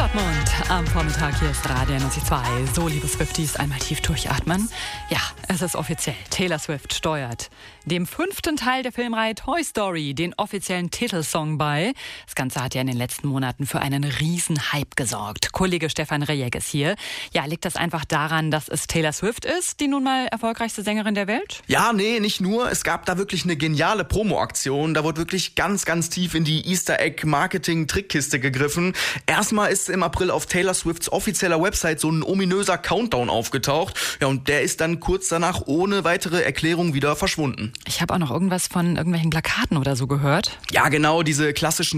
Dortmund am Vormittag, hier ist Radio 92. So, liebe Swifties, einmal tief durchatmen. Ja, es ist offiziell. Taylor Swift steuert dem 5. Teil der Filmreihe Toy Story den offiziellen Titelsong bei. Das Ganze hat ja in den letzten Monaten für einen riesen Hype gesorgt. Kollege Stefan Rejek ist hier. Ja, liegt das einfach daran, dass es Taylor Swift ist, die nun mal erfolgreichste Sängerin der Welt? Ja, nee, nicht nur. Es gab da wirklich eine geniale Promo-Aktion. Da wurde wirklich ganz, ganz tief in die Easter-Egg-Marketing-Trickkiste gegriffen. Erstmal ist im April auf Taylor Swifts offizieller Website so ein ominöser Countdown aufgetaucht. Ja, und der ist dann kurz danach ohne weitere Erklärung wieder verschwunden. Ich habe auch noch irgendwas von irgendwelchen Plakaten oder so gehört. Ja, genau, diese klassischen